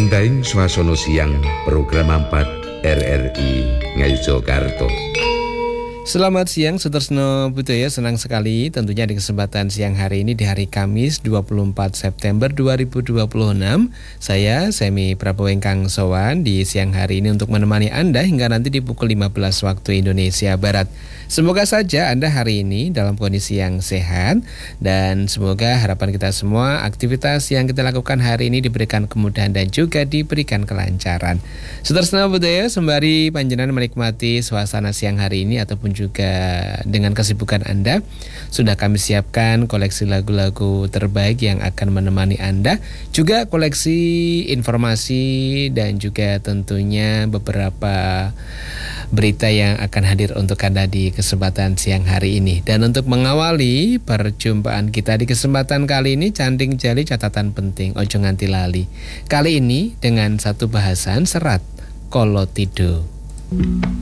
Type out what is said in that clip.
Gendhaing swasana siang program 4 RRI Ngayogyakarta. Selamat siang Sutresno Budaya, senang sekali tentunya di kesempatan siang hari ini di hari Kamis 24 September 2026 saya Semi Prabowo ingkang sowan di siang hari ini untuk menemani Anda hingga nanti di pukul 15 waktu Indonesia Barat. Semoga saja Anda hari ini dalam kondisi yang sehat dan semoga harapan kita semua aktivitas yang kita lakukan hari ini diberikan kemudahan dan juga diberikan kelancaran. Sutresno Budaya, sembari panjenengan menikmati suasana siang hari ini ataupun juga dengan kesibukan Anda, sudah kami siapkan koleksi lagu-lagu terbaik yang akan menemani Anda, juga koleksi informasi dan juga tentunya beberapa berita yang akan hadir untuk Anda di kesempatan siang hari ini. Dan untuk mengawali perjumpaan kita di kesempatan kali ini, canding jali catatan penting, ojo nganti lali. Kali ini dengan satu bahasan serat Kolotido.